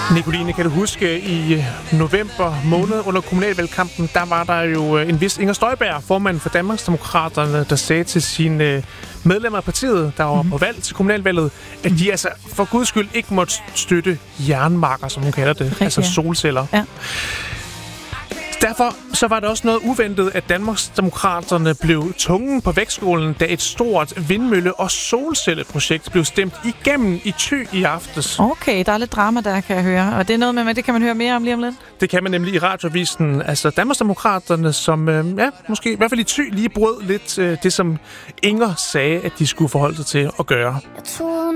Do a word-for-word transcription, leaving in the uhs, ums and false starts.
Nicoline, kan du huske, i november måned under kommunalvalgkampen, der var der jo en vis Inger Støjberg, formand for Danmarksdemokraterne, der sagde til sine medlemmer af partiet, der var på valg til kommunalvalget, at de altså for guds skyld ikke måtte støtte jernmarker, som hun kalder det, Rigtig. altså solceller. Ja. Derfor så var det også noget uventet, at Danmarksdemokraterne blev tungen på vægtskålen, da et stort vindmølle- og solcelleprojekt blev stemt igennem i Thy i aftes. Okay, der er lidt drama der, kan jeg høre. Og det er noget med, det kan man høre mere om lige om lidt? Det kan man nemlig i radioavisen. Altså Danmarksdemokraterne, som øh, ja, måske i hvert fald i Thy lige brød lidt øh, det, som Inger sagde, at de skulle forholde sig til at gøre. Jeg troede